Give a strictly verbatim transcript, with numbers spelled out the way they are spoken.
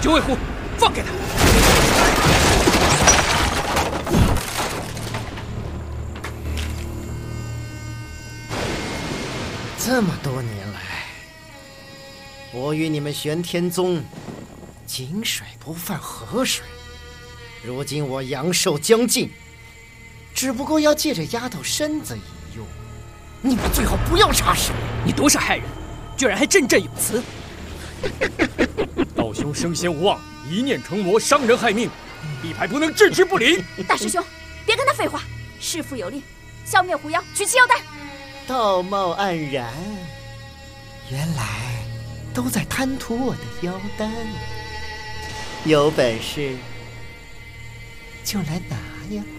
九尾狐，放开他！ 这么多年来，我与你们玄天宗井水不犯河水。如今我阳寿将尽，只不过要借这丫头身子一用，你们最好不要插手。 你毒杀害人，居然还振振有词！ 道兄生仙无望，一念成魔，伤人害命，立派不能置之不理。 大师兄，别跟他废话。师父有令，消灭狐妖，取其妖丹。 道貌岸然，原来都在贪图我的妖丹。有本事就来拿呀！